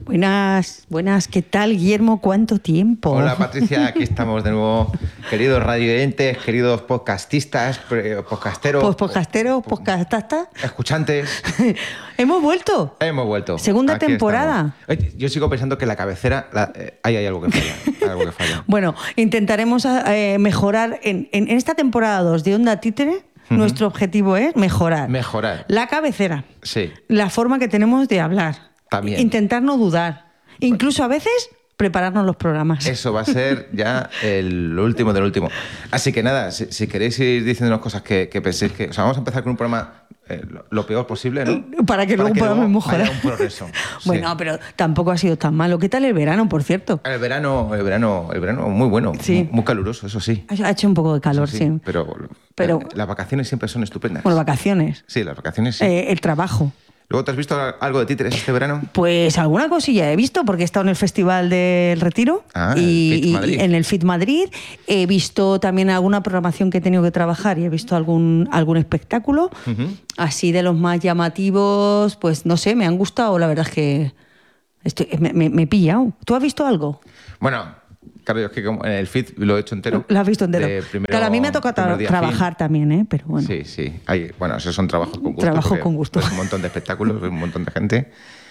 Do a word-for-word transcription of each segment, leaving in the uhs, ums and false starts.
Buenas, buenas, ¿qué tal, Guillermo? ¿Cuánto tiempo? Hola, Patricia, aquí estamos de nuevo, queridos radioyentes, queridos podcastistas, podcasteros. Pues podcasteros, podcastastas. Escuchantes. Hemos vuelto. Hemos vuelto. Segunda Aquí temporada. estamos. Yo sigo pensando que la cabecera, la, eh, ahí hay algo que falla. Hay algo que falla. Bueno, intentaremos eh, mejorar en, en, en esta temporada dos de Onda Títere. Uh-huh. Nuestro objetivo es mejorar. Mejorar. La cabecera. Sí. La forma que tenemos de hablar. También. Intentar no dudar. Incluso a veces prepararnos los programas. Eso va a ser ya el último del último. Así que nada, si, si queréis ir diciéndonos cosas que, que penséis que... O sea, vamos a empezar con un programa eh, lo, lo peor posible, ¿no? Para que Para luego que podamos mejorar. haya un progreso. Bueno, sí. Pero tampoco ha sido tan malo. ¿Qué tal el verano, por cierto? El verano, el verano, el verano muy bueno, sí. muy, muy caluroso, eso sí. Ha hecho un poco de calor, sí, sí. Pero, pero las vacaciones siempre son estupendas. Bueno, vacaciones. Sí, las vacaciones sí. Eh, el trabajo. ¿Luego te has visto algo de títeres este verano? Pues alguna cosilla he visto, porque he estado en el Festival del Retiro ah, y, el Fit Madrid. y en el Fit Madrid. He visto también alguna programación que he tenido que trabajar y he visto algún, algún espectáculo. Uh-huh. Así de los más llamativos, pues no sé, me han gustado. La verdad es que estoy, me, me, me he pillado. ¿Tú has visto algo? Bueno... Claro, yo es que como en el F I T lo he hecho entero. Lo has visto entero. Primero, claro, a mí me ha tocado tra- trabajar fin. también, ¿eh? Pero bueno. Sí, sí. Hay, bueno, esos son trabajos con gusto. Trabajo con gusto. Es un montón de espectáculos, un montón de gente.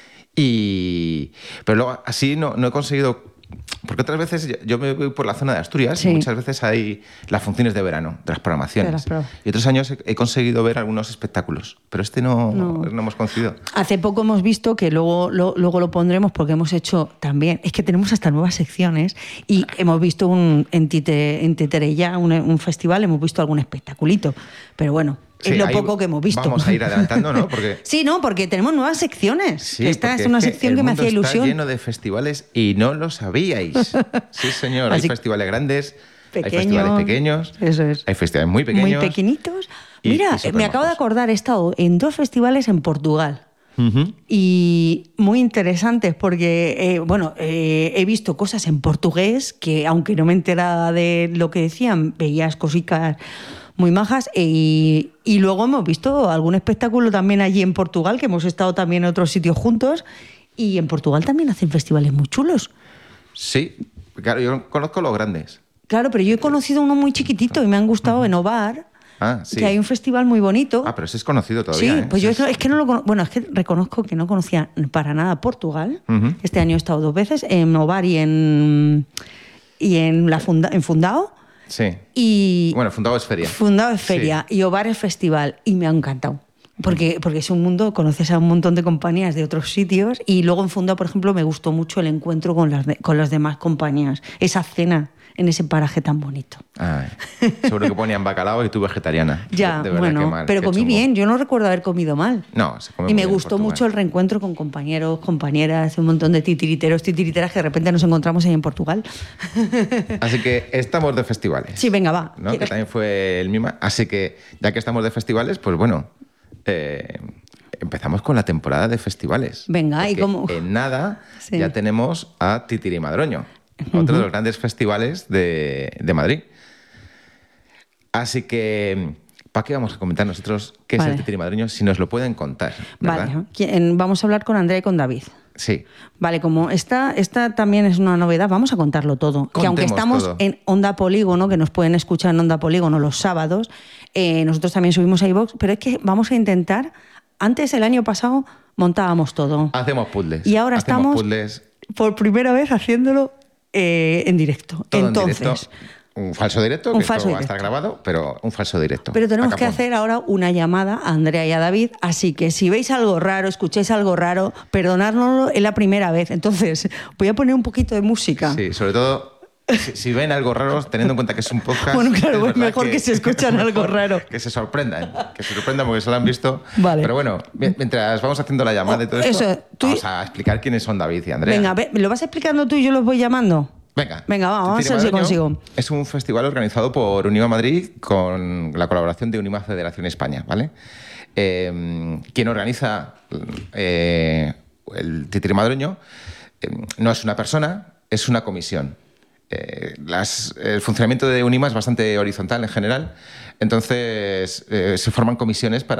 Y... Pero luego, así no, no he conseguido... Porque otras veces yo me voy por la zona de Asturias sí. y muchas veces hay las funciones de verano, de las programaciones. De las y otros años he, he conseguido ver algunos espectáculos, pero este no, no. no hemos conseguido. Hace poco hemos visto, que luego lo, luego lo pondremos porque hemos hecho también, es que tenemos hasta nuevas secciones y hemos visto un, en, Tite, en Titerella un, un festival, hemos visto algún espectaculito, pero bueno. Sí, es lo poco que hemos visto. Vamos a ir adelantando, ¿no? Porque... Sí, no, porque tenemos nuevas secciones. Sí, esta es una sección que, que me hacía ilusión. Está lleno de festivales y no lo sabíais. Sí, señor. Así hay festivales grandes, pequeño, hay festivales pequeños. Eso es. Hay festivales muy pequeños. Muy pequeñitos. Y, Mira, y me acabo de acordar, he estado en dos festivales en Portugal. Uh-huh. Y muy interesantes porque, eh, bueno, eh, he visto cosas en portugués que, aunque no me enteraba de lo que decían, veías cositas muy majas. Y, y luego hemos visto algún espectáculo también allí en Portugal, que hemos estado también en otros sitios juntos. Y en Portugal también hacen festivales muy chulos. Sí, claro, yo conozco los grandes. Claro, pero yo he conocido uno muy chiquitito y me han gustado uh-huh. en Ovar. Ah, sí. Que hay un festival muy bonito. Ah, pero ese es conocido todavía. Sí, ¿eh? pues yo sí, es que no lo conozco. Bueno, es que reconozco que no conocía para nada Portugal. Uh-huh. Este año he estado dos veces en Ovar y en y en la funda, en Fundao. Sí. Y bueno, Fundao es feria. Fundao es feria sí. Y Ovar es festival y me ha encantado. Porque, porque es un mundo, conoces a un montón de compañías de otros sitios y luego en Fundao, por ejemplo, me gustó mucho el encuentro con las, de, con las demás compañías. Esa cena en ese paraje tan bonito. Ay, seguro que ponían bacalao y tú vegetariana. Ya, de verdad, bueno, qué mal, pero qué comí chungo. bien, yo no recuerdo haber comido mal. No, se come Y muy me bien gustó en mucho el reencuentro con compañeros, compañeras, un montón de titiriteros, titiriteras que de repente nos encontramos ahí en Portugal. Así que estamos de festivales. Sí, venga, va. ¿No? Que también fue el mismo. Así que ya que estamos de festivales, pues bueno, eh, empezamos con la temporada de festivales. Venga, ¿y cómo? En nada sí. ya tenemos a Titiri Madroño. Otro de los grandes festivales de, de Madrid. Así que, ¿para qué vamos a comentar nosotros qué vale. es el Titiri Madroño? Si nos lo pueden contar, ¿verdad? Vale, vamos a hablar con Andrea y con David. Sí. Vale, como esta, esta también es una novedad, vamos a contarlo todo. Contemos que aunque estamos todo. en Onda Polígono, que nos pueden escuchar en Onda Polígono los sábados, eh, nosotros también subimos a iVoox, pero es que vamos a intentar, antes el año pasado montábamos todo. Hacemos puzzles. Y ahora Hacemos estamos puzzles. por primera vez haciéndolo eh, en directo. Todo Entonces, en directo. Un falso directo, un que falso esto va a directo. estar grabado, pero un falso directo. Pero tenemos Acá que pon. hacer ahora una llamada a Andrea y a David, así que si veis algo raro, escucháis algo raro, perdonárnoslo, es la primera vez. Entonces, voy a poner un poquito de música. Sí, sobre todo, si, si ven algo raro, teniendo en cuenta que es un podcast... Bueno, claro, es mejor que, que se escuchan mejor algo raro. Que se sorprendan, que se sorprendan porque se lo han visto. Vale. Pero bueno, mientras vamos haciendo la llamada y todo esto, Eso, tú... vamos a explicar quiénes son David y Andrea. Venga, ve, ¿lo vas explicando tú y yo los voy llamando? Venga, Venga, va, vamos a ver si consigo. Es un festival organizado por Unima Madrid con la colaboración de Unima Federación España, ¿vale? Eh, quien organiza eh, el Titiri Madroño eh, no es una persona, es una comisión. Eh, las, el funcionamiento de Unima es bastante horizontal en general, entonces eh, se forman comisiones para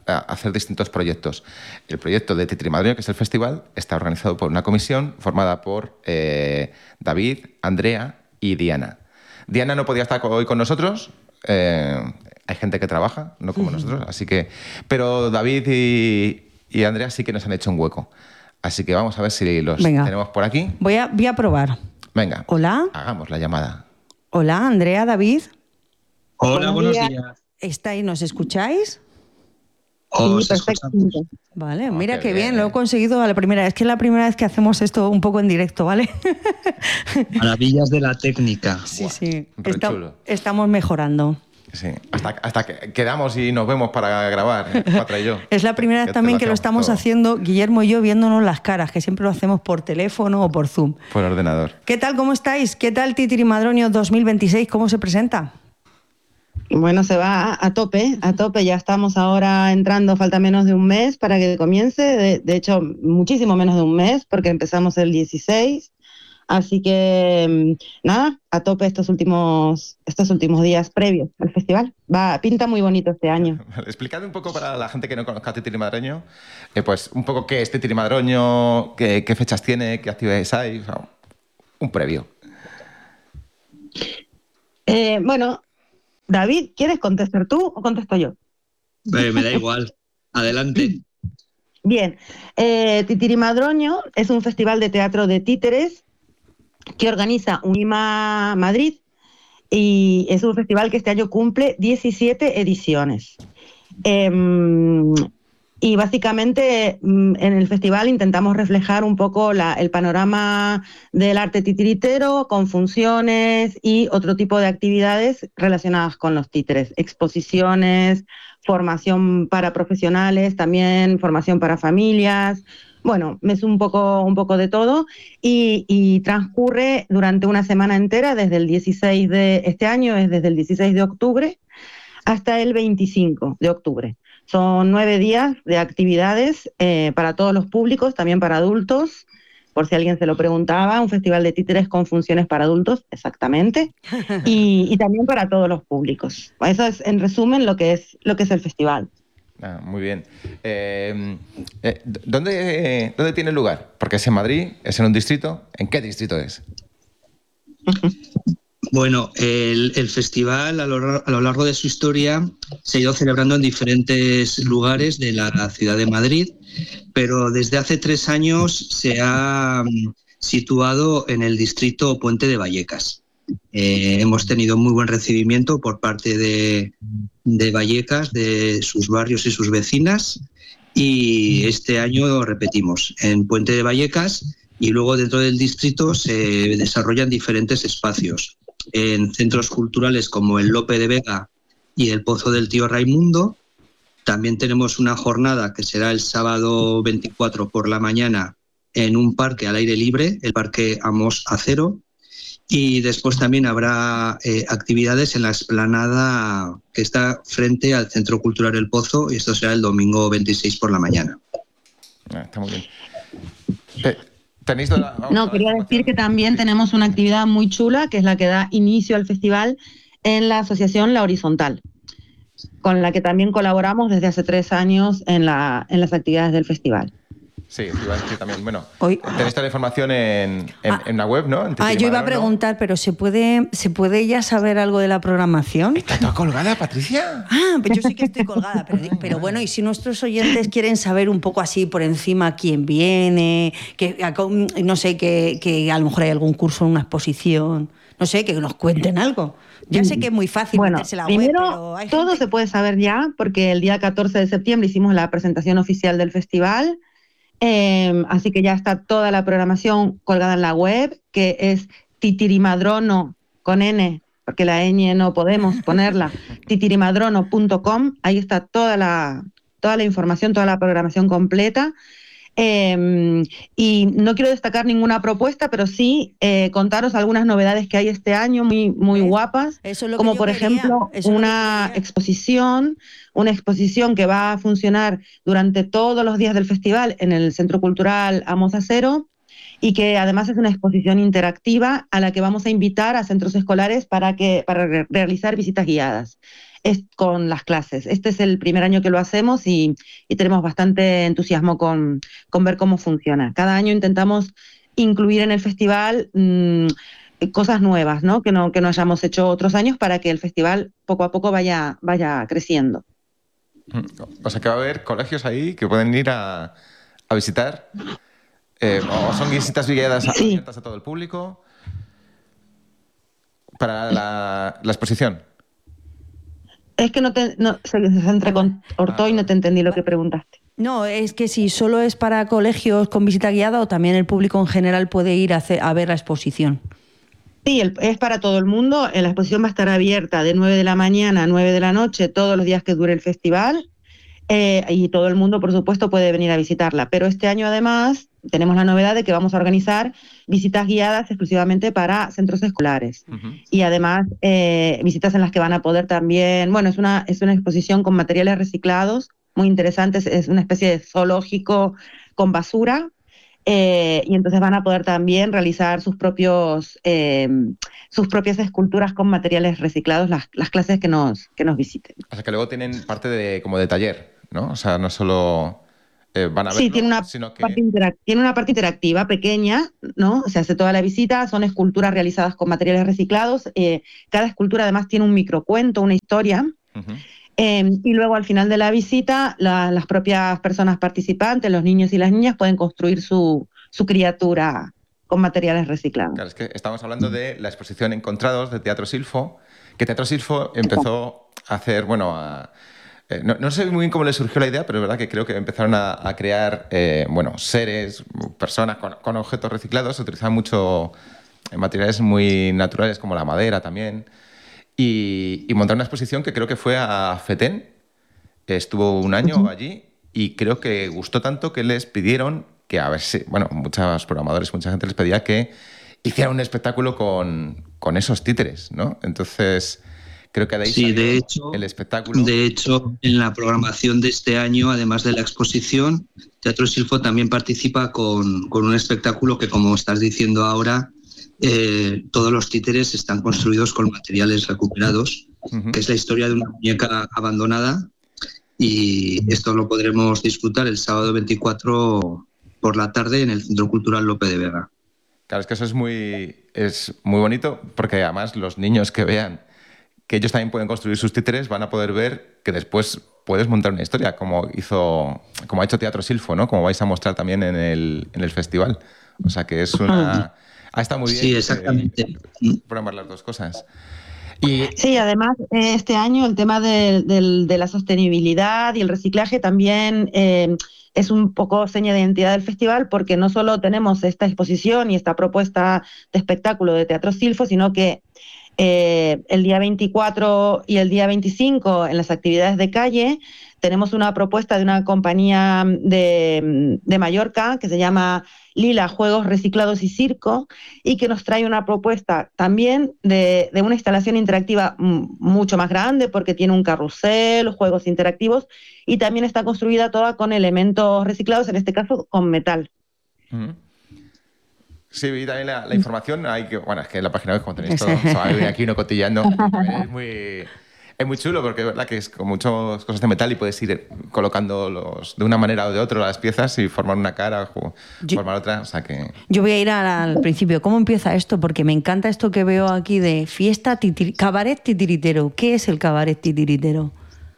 hacer distintos proyectos. El proyecto de Títere y Madroño, que es el festival, está organizado por una comisión formada por eh, David, Andrea y Diana. Diana no podía estar hoy con nosotros. Eh, hay gente que trabaja, no como uh-huh. nosotros, así que... Pero David y, y Andrea sí que nos han hecho un hueco. Así que vamos a ver si los Venga. tenemos por aquí. Voy a, voy a probar. Venga. Hola. Hagamos la llamada. Hola, Andrea, David. Hola, buenos días. días. ¿Estáis? ¿Nos escucháis? Oh, sí, perfecto. Vale, mira oh, qué, qué bien, bien, lo he conseguido a la primera. Es que es la primera vez que hacemos esto un poco en directo, ¿vale? Maravillas de la técnica. Sí, wow. sí. Está, estamos mejorando. Sí, hasta, hasta que quedamos y nos vemos para grabar, Patra y yo. Es la primera vez también lo que lo estamos todo. haciendo, Guillermo y yo, viéndonos las caras, que siempre lo hacemos por teléfono o por Zoom. Por ordenador. ¿Qué tal, cómo estáis? ¿Qué tal Títere y Madroño dos mil veintiséis? ¿Cómo se presenta? Bueno, se va a tope, a tope. Ya estamos ahora entrando, falta menos de un mes para que comience. De, de hecho, muchísimo menos de un mes, porque empezamos el dieciséis. Así que, nada, a tope estos últimos, estos últimos días previos al festival. Va, pinta muy bonito este año. Explicad un poco para la gente que no conozca Títere y Madroño, eh, pues un poco qué es Títere y Madroño, qué, qué fechas tiene, qué actividades hay, o sea, un previo. Eh, bueno, David, ¿quieres contestar tú o contesto yo? Eh, me da igual. Adelante. Bien. Eh, Títere y Madroño es un festival de teatro de títeres que organiza UNIMA Madrid y es un festival que este año cumple diecisiete ediciones. Eh, y básicamente en el festival intentamos reflejar un poco la, el panorama del arte titiritero con funciones y otro tipo de actividades relacionadas con los títeres, exposiciones, formación para profesionales, también formación para familias. Bueno, es un poco, un poco de todo y, y transcurre durante una semana entera desde el dieciséis de este año, es desde el dieciséis de octubre hasta el veinticinco de octubre. Son nueve días de actividades eh, para todos los públicos, también para adultos, por si alguien se lo preguntaba, un festival de títeres con funciones para adultos, exactamente, y, y también para todos los públicos. Eso es, en resumen, lo que es, lo que es el festival. Ah, muy bien. Eh, eh, ¿dónde, eh, ¿Dónde tiene lugar? Porque es en Madrid, es en un distrito. ¿En qué distrito es? Bueno, el, el festival a lo, a lo largo de su historia se ha ido celebrando en diferentes lugares de la, la ciudad de Madrid, pero desde hace tres años se ha situado en el distrito Puente de Vallecas. Eh, hemos tenido muy buen recibimiento por parte de, de Vallecas, de sus barrios y sus vecinas, y este año repetimos en Puente de Vallecas y luego dentro del distrito se desarrollan diferentes espacios en centros culturales como el Lope de Vega y el Pozo del Tío Raimundo. También tenemos una jornada que será el sábado veinticuatro por la mañana en un parque al aire libre, el Parque Amos Acero. Y después también habrá eh, actividades en la explanada que está frente al Centro Cultural El Pozo, y esto será el domingo veintiséis por la mañana. Ah, está muy bien. Eh, ¿tenéis toda la, no, quería decir que también tenemos una actividad muy chula, que es la que da inicio al festival en la asociación La Horizontal, con la que también colaboramos desde hace tres años en, la, en las actividades del festival. Sí, iba a decir también. Bueno, Hoy... tenéis toda la información en, en, ah, en la web, ¿no? En ah, yo iba a preguntar, ¿no? Pero ¿se puede, ¿se puede ya saber algo de la programación? ¿Estás toda colgada, Patricia? Ah, pues yo sí que estoy colgada. Pero, pero bueno, y si nuestros oyentes quieren saber un poco así por encima quién viene, que no sé, que, que a lo mejor hay algún curso, una exposición, no sé, que nos cuenten algo. Ya sé que es muy fácil bueno, meterse la primero, web, pero hay todo gente... se puede saber ya, porque el día catorce de septiembre hicimos la presentación oficial del festival. Eh, así que ya está toda la programación colgada en la web, que es titirimadrono con N, porque la ñ no podemos ponerla, titirimadrono punto com. Ahí está toda la, toda la información, toda la programación completa. Eh, y no quiero destacar ninguna propuesta, pero sí eh, contaros algunas novedades que hay este año muy, muy guapas, Eso es lo como que yo por quería. ejemplo Eso una es lo que exposición, una exposición que va a funcionar durante todos los días del festival en el Centro Cultural Amos Acero, y que además es una exposición interactiva a la que vamos a invitar a centros escolares para, que, para re- realizar visitas guiadas. es con las clases. Este es el primer año que lo hacemos y, y tenemos bastante entusiasmo con, con ver cómo funciona. Cada año intentamos incluir en el festival mmm, cosas nuevas, ¿no? Que no que no hayamos hecho otros años para que el festival poco a poco vaya, vaya creciendo. O sea que va a haber colegios ahí que pueden ir a, a visitar. Eh, ¿O son visitas guiadas sí. abiertas a todo el público para la, la exposición? Es que no te no, se, se entrecortó y no te entendí lo que preguntaste. No, es que si solo es para colegios con visita guiada o también el público en general puede ir a, hacer, a ver la exposición. Sí, el, es para todo el mundo. La exposición va a estar abierta de nueve de la mañana a nueve de la noche todos los días que dure el festival. Eh, y todo el mundo, por supuesto, puede venir a visitarla. Pero este año, además, tenemos la novedad de que vamos a organizar visitas guiadas exclusivamente para centros escolares. Uh-huh. Y además, eh, visitas en las que van a poder también... Bueno, es una, es una exposición con materiales reciclados muy interesantes. Es una especie de zoológico con basura. Eh, y entonces van a poder también realizar sus propios eh, sus propias esculturas con materiales reciclados las, las clases que nos, que nos visiten. O sea, que luego tienen parte de como de taller, ¿no? O sea, no solo eh, van a ver, sí, tiene una, sino que... parte interac- tiene una parte interactiva pequeña, ¿no? Se hace toda la visita, son esculturas realizadas con materiales reciclados. Eh, cada escultura además tiene un microcuento, una historia. Uh-huh. Eh, y luego al final de la visita, la, las propias personas participantes, los niños y las niñas, pueden construir su, su criatura con materiales reciclados. Claro, es que estamos hablando de la exposición Encontrados de Teatro Silfo, que Teatro Silfo empezó a hacer, bueno, a, eh, no, no sé muy bien cómo le surgió la idea, pero es verdad que creo que empezaron a, a crear, eh, bueno, seres, personas con, con objetos reciclados, se utilizaban mucho materiales muy naturales como la madera también. Y, y montaron una exposición que creo que fue a FETEN, estuvo un año uh-huh. allí y creo que gustó tanto que les pidieron que, a ver si, bueno, muchos programadores, mucha gente les pedía que hicieran un espectáculo con, con esos títeres, ¿no? Entonces, creo que de ahí sí, salió de hecho, el espectáculo. De hecho, en la programación de este año, además de la exposición, Teatro Silfo también participa con, con un espectáculo que, como estás diciendo ahora, Eh, todos los títeres están construidos con materiales recuperados, uh-huh. que es la historia de una muñeca abandonada, y esto lo podremos disfrutar el sábado veinticuatro por la tarde en el Centro Cultural Lope de Vega. Claro, es que eso es muy, es muy bonito, porque además los niños que vean que ellos también pueden construir sus títeres van a poder ver que después puedes montar una historia, como hizo, como ha hecho Teatro Silfo, ¿no? Como vais a mostrar también en el, en el festival. O sea que es una... Ah, está muy bien. Sí, exactamente. Eh, programar las dos cosas. Y... Sí, además, este año el tema de, de, de la sostenibilidad y el reciclaje también eh, es un poco seña de identidad del festival, porque no solo tenemos esta exposición y esta propuesta de espectáculo de Teatro Silfo, sino que eh, el día veinticuatro y el día veinticinco en las actividades de calle tenemos una propuesta de una compañía de, de Mallorca que se llama Lila Juegos Reciclados y Circo, y que nos trae una propuesta también de, de una instalación interactiva mucho más grande, porque tiene un carrusel, juegos interactivos, y también está construida toda con elementos reciclados, en este caso con metal. Uh-huh. Sí, vi también la, la información. Hay que, bueno, es que en la página web, como tenéis todo, se va a ir aquí uno cotillando. Es muy... Es muy chulo porque es verdad que es con muchas cosas de metal y puedes ir colocándolos de una manera o de otra las piezas y formar una cara o yo, formar otra. O sea que... Yo voy a ir al, al principio. ¿Cómo empieza esto? Porque me encanta esto que veo aquí de fiesta, titir, cabaret titiritero. ¿Qué es el cabaret titiritero?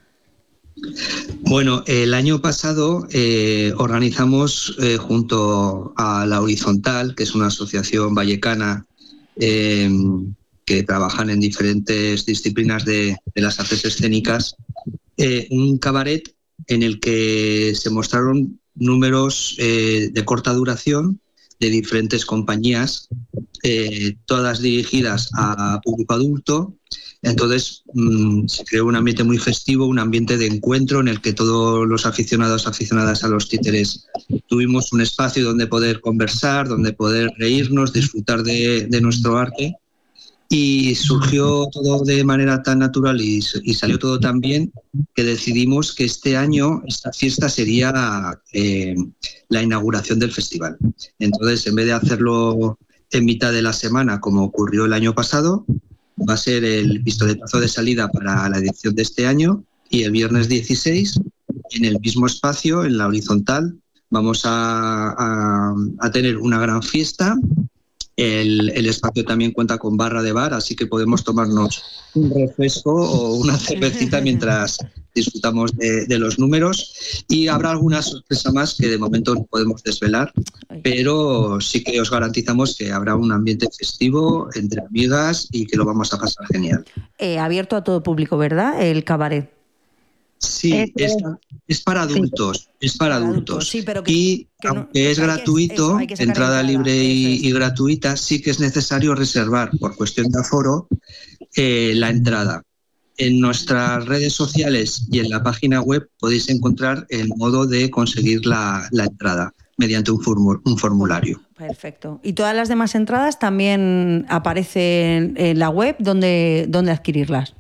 Bueno, el año pasado eh, organizamos eh, junto a La Horizontal, que es una asociación vallecana, eh, que trabajan en diferentes disciplinas de, de las artes escénicas, eh, un cabaret en el que se mostraron números eh, de corta duración de diferentes compañías, eh, todas dirigidas a público adulto. Entonces mmm, se creó un ambiente muy festivo, un ambiente de encuentro en el que todos los aficionados, aficionadas a los títeres tuvimos un espacio donde poder conversar, donde poder reírnos, disfrutar de, de nuestro arte. Y surgió todo de manera tan natural y, y salió todo tan bien que decidimos que este año esta fiesta sería eh, la inauguración del festival. Entonces, en vez de hacerlo en mitad de la semana como ocurrió el año pasado, va a ser el pistoletazo de salida para la edición de este año, y el viernes dieciséis, en el mismo espacio, en la horizontal, vamos a, a, a tener una gran fiesta. El, el espacio también cuenta con barra de bar, así que podemos tomarnos un refresco o una cervecita mientras disfrutamos de, de los números, y habrá alguna sorpresa más que de momento no podemos desvelar, pero sí que os garantizamos que habrá un ambiente festivo entre amigas y que lo vamos a pasar genial. Eh, abierto a todo público, ¿verdad? El cabaret. Sí, es, es para adultos, sí. es para adultos. Sí, pero que, y que no, aunque es gratuito, que, eso, entrada, entrada libre y, y gratuita, sí que es necesario reservar por cuestión de aforo eh, la entrada. En nuestras redes sociales y en la página web podéis encontrar el modo de conseguir la, la entrada mediante un, formu un formulario. Perfecto. ¿Y todas las demás entradas también aparecen en la web? ¿Dónde, dónde adquirirlas?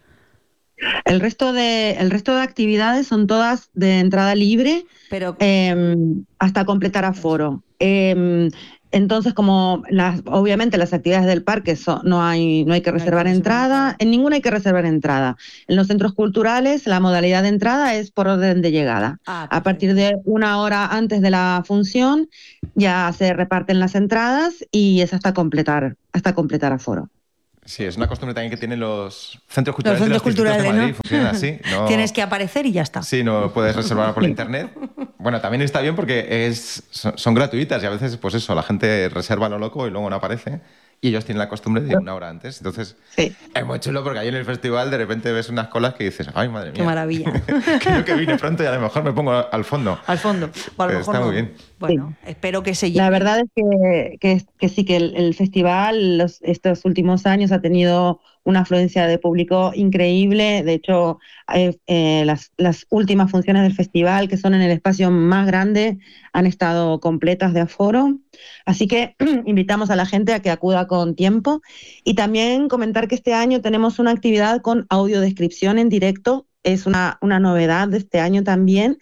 El resto de el resto de actividades son todas de entrada libre, pero eh, hasta completar aforo. Eh, entonces, como las, obviamente las actividades del parque son, no hay no hay que reservar no hay que entrada, reservar. En ninguna hay que reservar entrada. En los centros culturales la modalidad de entrada es por orden de llegada. Ah, a partir de una hora antes de la función ya se reparten las entradas y es hasta completar hasta completar aforo. Sí, es una costumbre también que tienen los centros culturales. Los centros culturales, de Madrid, ¿no? Funcionan así. No... Tienes que aparecer y ya está. Sí, no puedes reservar por internet. Bueno, también está bien porque es, son, son gratuitas y a veces, pues eso, la gente reserva lo loco y luego no aparece. Y ellos tienen la costumbre de ir una hora antes. Entonces, sí. Es muy chulo porque ahí en el festival de repente ves unas colas que dices, ay, madre mía. Qué maravilla. Creo que vine pronto y a lo mejor me pongo al fondo. Al fondo. O a lo mejor está no. muy bien. Bueno, sí. Espero que se lleve. La verdad es que, que, que sí, que el, el festival los, estos últimos años ha tenido una afluencia de público increíble. De hecho, eh, eh, las, las últimas funciones del festival, que son en el espacio más grande, han estado completas de aforo. Así que invitamos a la gente a que acuda con tiempo. Y también comentar que este año tenemos una actividad con audiodescripción en directo. Es una, una novedad de este año también.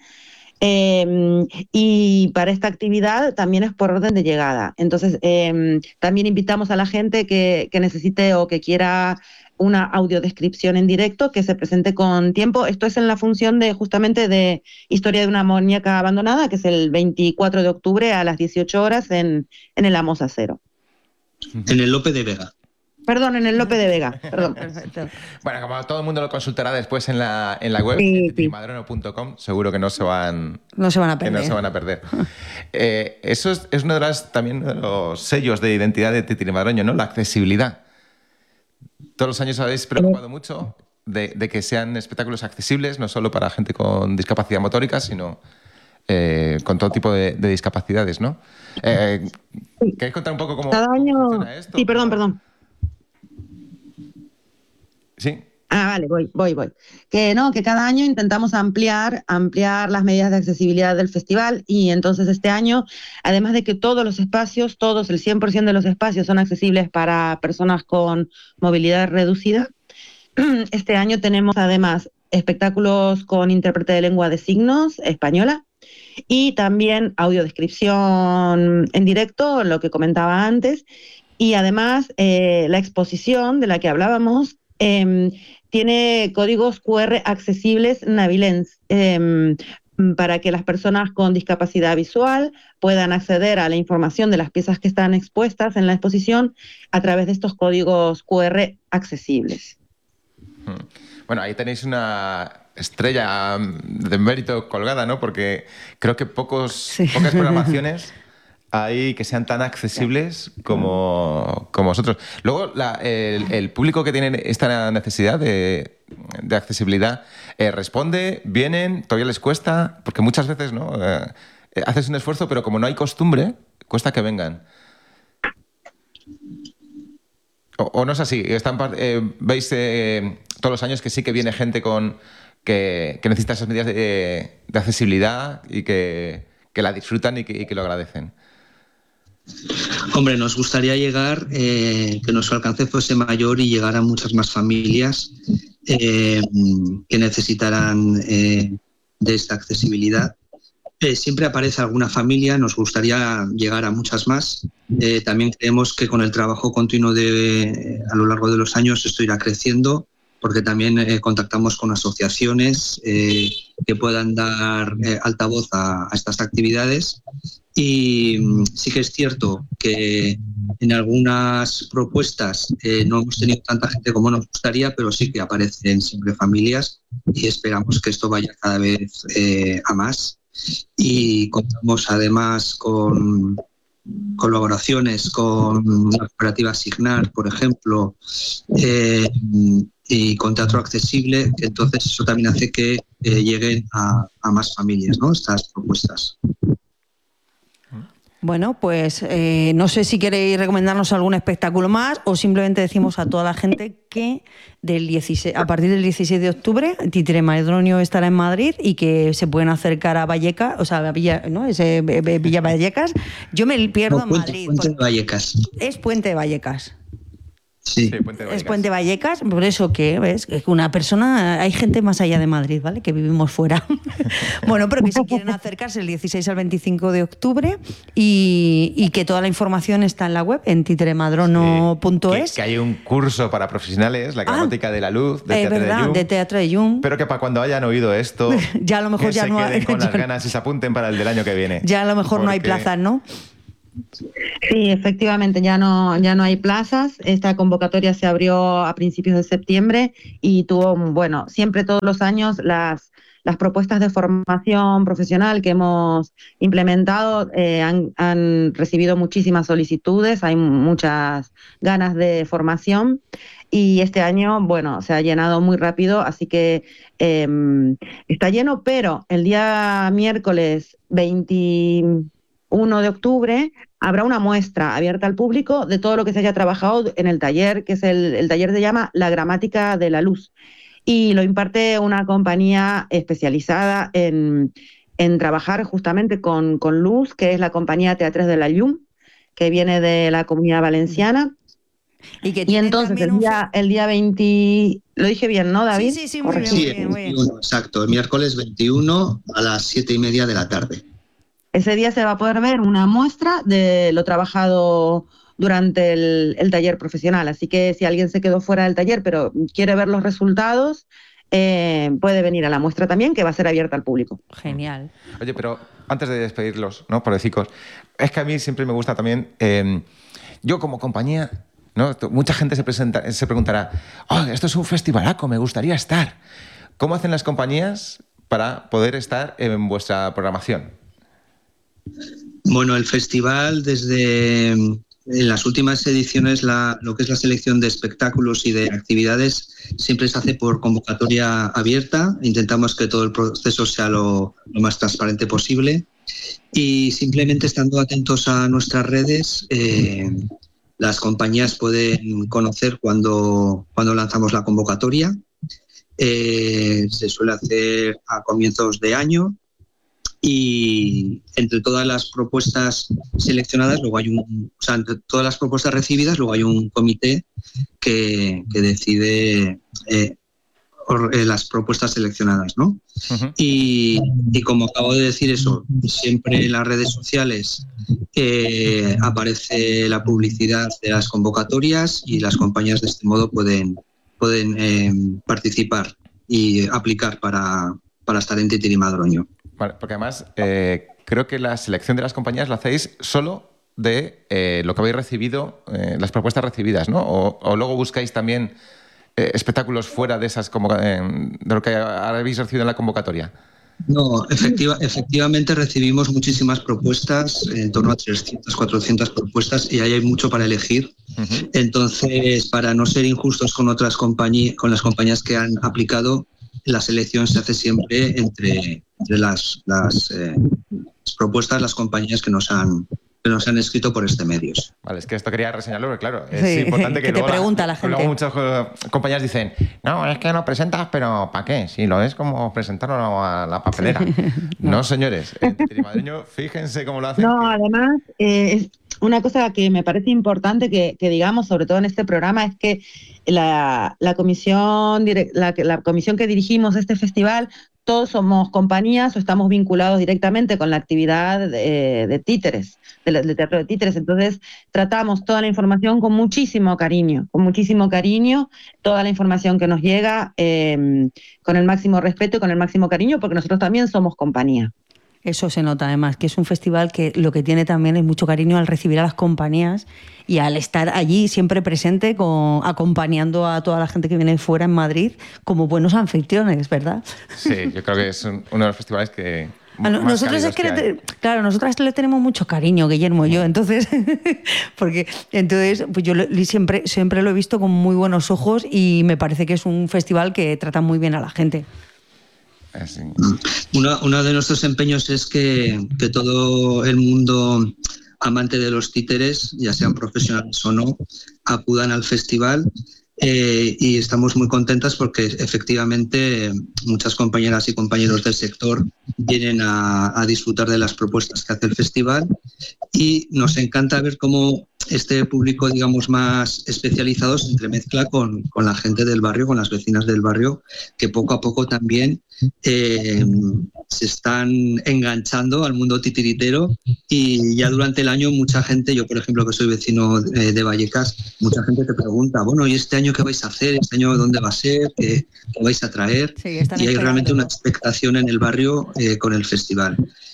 Eh, y para esta actividad también es por orden de llegada. Entonces, eh, también invitamos a la gente que, que necesite o que quiera una audiodescripción en directo, que se presente con tiempo. Esto es en la función de justamente de Historia de una muñeca abandonada, que es el veinticuatro de octubre a las dieciocho horas en, en el Amos Acero. En el Lope de Vega. Perdón, en el Lope de Vega. Perdón. Bueno, como todo el mundo lo consultará después en la, en la web, sí, en titirimadroño punto com, seguro que no se van, no se van a perder. No se van a perder. eh, eso es, es uno de, las, también de los sellos de identidad de Titirimadroño, ¿no? La accesibilidad. Todos los años habéis preocupado mucho de, de que sean espectáculos accesibles, no solo para gente con discapacidad motórica, sino eh, con todo tipo de, de discapacidades, ¿no? Eh, ¿Queréis contar un poco cómo, Cada año... cómo funciona esto? Sí, perdón, perdón. Sí. Ah, vale, voy, voy, voy. Que no, que cada año intentamos ampliar, ampliar las medidas de accesibilidad del festival, y entonces este año, además de que todos los espacios, todos, el cien por ciento de los espacios son accesibles para personas con movilidad reducida, este año tenemos además espectáculos con intérprete de lengua de signos española y también audiodescripción en directo, lo que comentaba antes, y además eh, la exposición de la que hablábamos Eh, tiene códigos cu erre accesibles navilens eh, para que las personas con discapacidad visual puedan acceder a la información de las piezas que están expuestas en la exposición a través de estos códigos cu erre accesibles. Bueno, ahí tenéis una estrella de mérito colgada, ¿no? Porque creo que pocos, sí. pocas programaciones hay que sean tan accesibles como, como vosotros. Luego, la, el, el público que tiene esta necesidad de, de accesibilidad eh, responde, vienen, todavía les cuesta, porque muchas veces no eh, haces un esfuerzo, pero como no hay costumbre, cuesta que vengan. O, o no es así. Están, eh, veis eh, todos los años que sí que viene gente con que, que necesita esas medidas de, de accesibilidad y que, que la disfrutan y que, y que lo agradecen. Hombre, nos gustaría llegar, eh, que nuestro alcance fuese mayor y llegar a muchas más familias eh, que necesitarán eh, de esta accesibilidad. Eh, siempre aparece alguna familia, nos gustaría llegar a muchas más. Eh, también creemos que con el trabajo continuo de, a lo largo de los años esto irá creciendo, porque también eh, contactamos con asociaciones eh, que puedan dar eh, altavoz a, a estas actividades. Y sí que es cierto que en algunas propuestas eh, no hemos tenido tanta gente como nos gustaría, pero sí que aparecen siempre familias y esperamos que esto vaya cada vez eh, a más. Y contamos además con colaboraciones con la cooperativa Signar, por ejemplo, eh, y con Teatro Accesible, entonces eso también hace que eh, lleguen a, a más familias, ¿no?, estas propuestas. Bueno, pues eh, no sé si queréis recomendarnos algún espectáculo más o simplemente decimos a toda la gente que del dieciséis, a partir del dieciséis de octubre Títere Madroño estará en Madrid y que se pueden acercar a Vallecas, o sea, a Villa, ¿no? Ese, Villa Vallecas. Yo me pierdo no, Puente, en Madrid. Puente de Vallecas. Es Puente de Vallecas. Sí, sí, Puente de Vallecas. Es Puente Vallecas, por eso que ves que una persona, hay gente más allá de Madrid, ¿vale? Que vivimos fuera. Bueno, pero que si quieren acercarse el dieciséis al veinticinco de octubre y, y que toda la información está en la web, en titeremadrono punto es. Sí, que, que hay un curso para profesionales, la gramática ah, de la luz, de, eh, teatro verdad, de, Jung, de teatro de Jung. Pero que para cuando hayan oído esto, ya a lo mejor que ya se no queden hay, con las ya, ganas y se apunten para el del año que viene. Ya a lo mejor porque... no hay plazas, ¿no? Sí, efectivamente, ya no, ya no hay plazas. Esta convocatoria se abrió a principios de septiembre y tuvo, bueno, siempre todos los años las, las propuestas de formación profesional que hemos implementado eh, han, han recibido muchísimas solicitudes, hay muchas ganas de formación y este año, bueno, se ha llenado muy rápido, así que eh, está lleno, pero el día miércoles veintiuno de octubre habrá una muestra abierta al público de todo lo que se haya trabajado en el taller, que es el, el taller se llama La Gramática de la Luz, y lo imparte una compañía especializada en, en trabajar justamente con, con luz, que es la compañía Teatres de la Llum, que viene de la Comunidad Valenciana. Y, que y entonces el día, el día veinte, lo dije bien, ¿no, David? Sí, sí, sí, muy bien, muy bien, muy bien. veintiuno, exacto, el miércoles veintiuno a las siete y media de la tarde. Ese día se va a poder ver una muestra de lo trabajado durante el, el taller profesional, así que si alguien se quedó fuera del taller pero quiere ver los resultados, eh, puede venir a la muestra también, que va a ser abierta al público. Genial. Oye, pero antes de despedirlos, ¿no, pobrecicos? Es que a mí siempre me gusta también, eh, yo como compañía, ¿no? Mucha gente se, presenta, se preguntará, oh, esto es un festivalaco, me gustaría estar. ¿Cómo hacen las compañías para poder estar en vuestra programación? Bueno, el festival desde en las últimas ediciones la, lo que es la selección de espectáculos y de actividades siempre se hace por convocatoria abierta. Intentamos que todo el proceso sea lo, lo más transparente posible y simplemente estando atentos a nuestras redes eh, las compañías pueden conocer cuando, cuando lanzamos la convocatoria. Eh, se suele hacer a comienzos de año. Y entre todas las propuestas seleccionadas, luego hay un, o sea, entre todas las propuestas recibidas, luego hay un comité que, que decide eh, or, eh, las propuestas seleccionadas, ¿no? Uh-huh. Y, y como acabo de decir eso, siempre en las redes sociales eh, aparece la publicidad de las convocatorias y las compañías de este modo pueden, pueden eh, participar y aplicar para, para estar en Títere Madroño. Vale, porque además eh, creo que la selección de las compañías la hacéis solo de eh, lo que habéis recibido, eh, las propuestas recibidas, ¿no? O, o luego buscáis también eh, espectáculos fuera de esas eh, de lo que habéis recibido en la convocatoria. No, efectiva, efectivamente recibimos muchísimas propuestas, en torno a trescientas, cuatrocientas propuestas, y ahí hay mucho para elegir. Uh-huh. Entonces, para no ser injustos con otras compañías, con las compañías que han aplicado, la selección se hace siempre entre, entre las, las, eh, las propuestas, las compañías que nos han que nos han escrito por este medio. Vale, es que esto quería reseñarlo, porque claro, es sí, importante que, que te luego pregunta la, la gente. Luego muchas compañías dicen, no, es que no presentas, pero ¿para qué? Si lo es como presentarlo a la papelera. no. no, señores, en Títere Madroño, fíjense cómo lo hacen. No, que... además, eh, es una cosa que me parece importante que, que digamos, sobre todo en este programa, es que la, la, comisión, la, la comisión que dirigimos este festival todos somos compañías o estamos vinculados directamente con la actividad de, de títeres, del de teatro de títeres. Entonces tratamos toda la información con muchísimo cariño, con muchísimo cariño, toda la información que nos llega eh, con el máximo respeto y con el máximo cariño, porque nosotros también somos compañía. Eso se nota además, que es un festival que lo que tiene también es mucho cariño al recibir a las compañías y al estar allí siempre presente, con, acompañando a toda la gente que viene fuera en Madrid como buenos anfitriones, ¿verdad? Sí, yo creo que es un, uno de los festivales que... A no, nosotros es que, que le, claro, nosotras le tenemos mucho cariño, Guillermo y yo, entonces, porque entonces pues yo lo, siempre, siempre lo he visto con muy buenos ojos y me parece que es un festival que trata muy bien a la gente. Así. Una, uno de nuestros empeños es que, que todo el mundo amante de los títeres, ya sean profesionales o no, acudan al festival eh, y estamos muy contentas porque efectivamente muchas compañeras y compañeros del sector vienen a, a disfrutar de las propuestas que hace el festival y nos encanta ver cómo este público, digamos, más especializado se entremezcla con, con la gente del barrio, con las vecinas del barrio, que poco a poco también eh, se están enganchando al mundo titiritero y ya durante el año mucha gente, yo por ejemplo que soy vecino de, de Vallecas, mucha gente te pregunta, bueno, ¿y este año qué vais a hacer? ¿Este año dónde va a ser? ¿Qué, qué vais a traer? Sí, y hay realmente una expectación en el barrio eh, con el festival.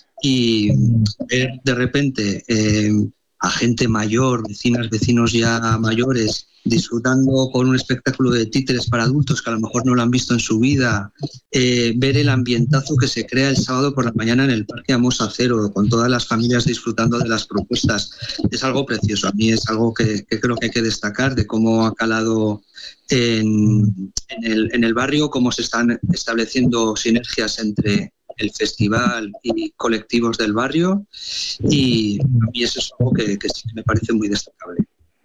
Y ver de repente... Eh, a gente mayor, vecinas, vecinos ya mayores, disfrutando con un espectáculo de títeres para adultos que a lo mejor no lo han visto en su vida, eh, ver el ambientazo que se crea el sábado por la mañana en el Parque Amosa Cero, con todas las familias disfrutando de las propuestas, es algo precioso. A mí es algo que, que creo que hay que destacar de cómo ha calado en, en, el, en el barrio, cómo se están estableciendo sinergias entre el festival y colectivos del barrio, y a mí eso es algo que, que sí me parece muy destacable.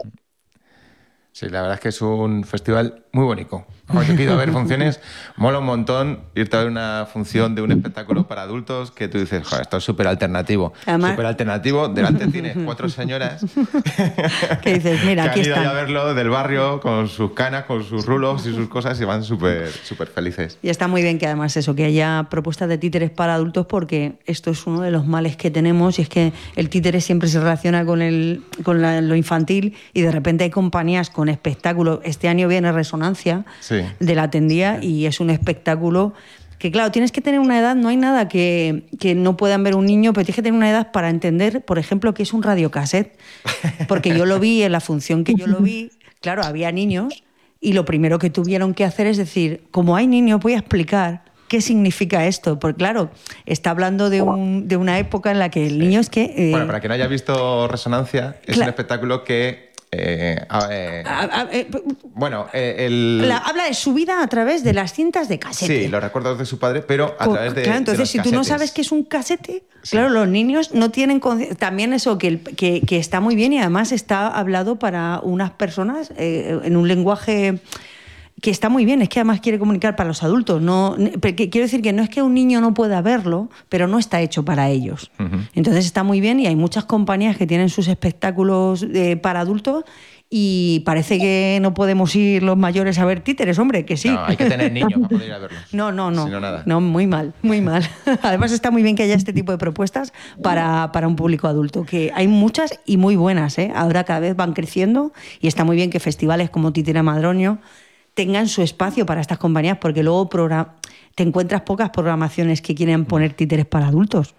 Sí, la verdad es que es un festival muy bonito. Como yo he ido a ver funciones, mola un montón irte a ver una función de un espectáculo para adultos que tú dices, joder, esto es súper alternativo. Súper alternativo. Delante tienes cuatro señoras que dices, mira, que aquí han ido están. a verlo del barrio con sus canas, con sus rulos y sus cosas y van súper súper felices. Y está muy bien que además eso, que haya propuestas de títeres para adultos, porque esto es uno de los males que tenemos y es que el títere siempre se relaciona con, el, con la, lo infantil y de repente hay compañías con espectáculos. Este año viene Resonancia, sí, de la Tendía, y es un espectáculo que, claro, tienes que tener una edad, no hay nada que, que no puedan ver un niño, pero tienes que tener una edad para entender, por ejemplo, que es un radiocassette. Porque yo lo vi en la función que yo lo vi, claro, había niños y lo primero que tuvieron que hacer es decir, como hay niños, voy a explicar qué significa esto. Porque, claro, está hablando de, un, de una época en la que el niño es que... Eh, bueno, para quien no haya visto Resonancia, es claro, un espectáculo que... Eh, eh, a, a, eh, bueno, eh, el... La, habla de su vida a través de las cintas de casete. Sí, los recuerdos de su padre, pero a Co- través de Claro, entonces de los si casetes. tú no sabes qué es un casete, sí, claro, los niños no tienen... También eso, que, el, que, que está muy bien y además está hablado para unas personas eh, en un lenguaje... que está muy bien, es que además quiere comunicar para los adultos. No, quiero decir que no es que un niño no pueda verlo, pero no está hecho para ellos. Uh-huh. Entonces está muy bien y hay muchas compañías que tienen sus espectáculos eh, para adultos y parece que no podemos ir los mayores a ver títeres, hombre, que sí. No, hay que tener niños para poder ir a verlos. No, no, no. Si no, nada. No, muy mal, muy mal. Además está muy bien que haya este tipo de propuestas para, para un público adulto, que hay muchas y muy buenas, ¿eh? Ahora cada vez van creciendo y está muy bien que festivales como Titira Madroño tengan su espacio para estas compañías, porque luego program- te encuentras pocas programaciones que quieren poner títeres para adultos.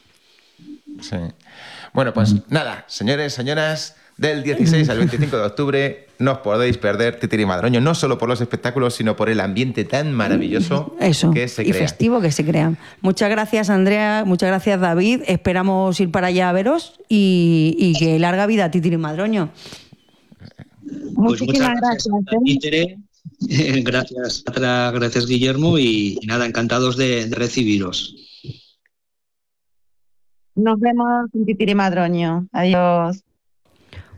Sí. Bueno, pues nada, señores, señoras, del dieciséis al veinticinco de octubre no os podéis perder Titira Madroño, no solo por los espectáculos, sino por el ambiente tan maravilloso Eso, que se y crea. festivo que se crea. Muchas gracias, Andrea, muchas gracias, David. Esperamos ir para allá a veros y, y que larga vida a Titira Madroño. Pues muchas gracias, Títere. Gracias, Patra, gracias, Guillermo, y, y nada, encantados de, de recibiros. Nos vemos en Titira Madroño. Adiós.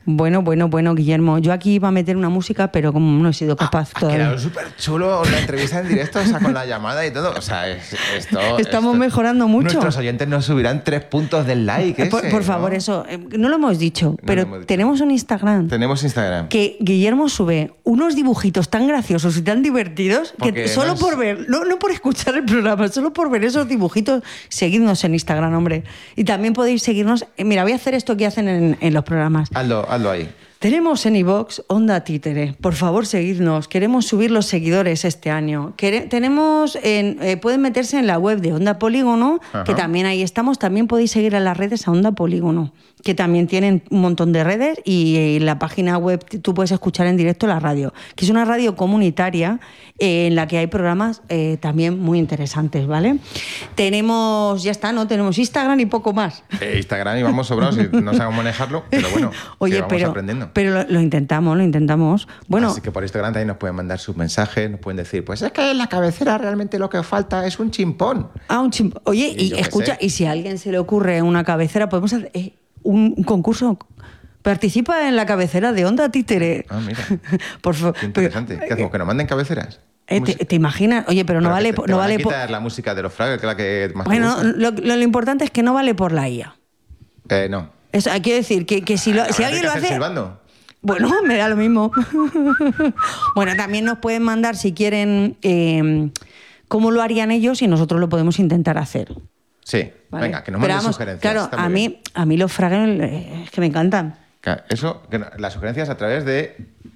Bueno, bueno, bueno, Guillermo. Yo aquí iba a meter una música, pero como no he sido capaz ah, todavía. Ha quedado súper chulo la entrevista en directo, o sea, con la llamada y todo. O sea, es, esto... Estamos esto, mejorando mucho. Nuestros oyentes nos subirán tres puntos del like. Por, ese, por favor, ¿no? eso. Eh, no lo hemos dicho, No pero hemos dicho. tenemos un Instagram. Tenemos Instagram. Que Guillermo sube unos dibujitos tan graciosos y tan divertidos Porque que solo nos... por ver, no, no por escuchar el programa, solo por ver esos dibujitos, seguidnos en Instagram, hombre. Y también podéis seguirnos. Eh, mira, voy a hacer esto que hacen en, en los programas. Hazlo, hazlo ahí. Tenemos en iVoox Onda Títere. Por favor, seguidnos. Queremos subir los seguidores este año. Quere- tenemos en, eh, pueden meterse en la web de Onda Polígono, Ajá. que también ahí estamos. También podéis seguir en las redes a Onda Polígono, que también tienen un montón de redes, y eh, en la página web tú puedes escuchar en directo la radio, que es una radio comunitaria eh, en la que hay programas eh, también muy interesantes, ¿vale? Tenemos, ya está, ¿no? Tenemos Instagram y poco más. Eh, Instagram y vamos sobrados y no sabemos manejarlo, pero bueno, Oye, que vamos pero, aprendiendo. pero lo, lo intentamos, lo intentamos. Bueno, Así que por Instagram también nos pueden mandar sus mensajes, nos pueden decir, pues es que en la cabecera realmente lo que os falta es un chimpón. ah, un chimp- Oye, Y y, yo qué escucha, sé. y si a alguien se le ocurre una cabecera, podemos hacer eh, un, un concurso. Participa en la cabecera de Onda Títere. Ah, mira. Por favor. Qué interesante. ¿Qué hacemos? ¿Que nos manden cabeceras? Eh, te, te imaginas? Oye, pero no Pero vale, que te- por- te no van a vale por. quitar la música de los Fraggles, que es la que más te Bueno, gusta. lo, lo- lo importante es que no vale por la I A. Eh, no. Eso, hay que decir que, que si, lo- ¿Habrá si que alguien lo hacer hace. silbando? Bueno, me da lo mismo. Bueno, también nos pueden mandar si quieren eh, cómo lo harían ellos y nosotros lo podemos intentar hacer. Sí. ¿Vale? Venga, que nos Pero manden vamos, sugerencias. claro, Está muy a bien. mí, a mí los Fraggles eh, es que me encantan. Claro, eso, que no- las sugerencias a través de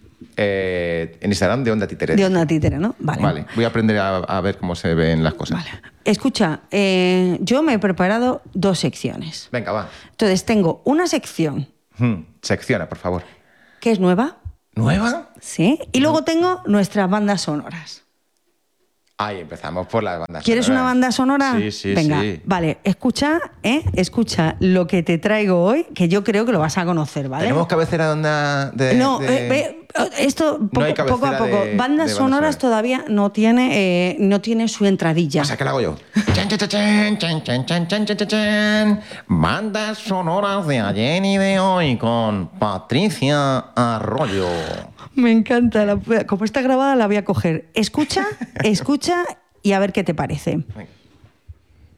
eh, en Instagram de Onda Títere. De Onda Títere, ¿no? Vale. Vale, voy a aprender a, a ver cómo se ven las cosas. Vale. Escucha, eh, yo me he preparado dos secciones. Venga, va. Entonces, tengo una sección Hmm, secciona, por favor. que es nueva, ¿Nueva? ¿sí? Y luego tengo nuestras bandas sonoras. Ahí empezamos por las bandas ¿Quieres sonoras. una banda sonora? Sí, sí, Venga, sí. vale, escucha, ¿eh? Escucha lo que te traigo hoy, que yo creo que lo vas a conocer, ¿vale? ¿Tenemos cabecera de onda de...? No, de- eh, ve, esto poco, hay cabecera poco a poco. de- de bandas bandas sonoras sonoras. todavía no tiene, eh, no tiene su entradilla. O sea, ¿qué la hago yo? Chan, chan, chan, chan, chan, chan, chan, chan, chan, chan. Bandas sonoras de ayer y de hoy con Patricia Arroyo. Me encanta. La- como está grabada, la voy a coger. Escucha, escucha y a ver qué te parece. Venga.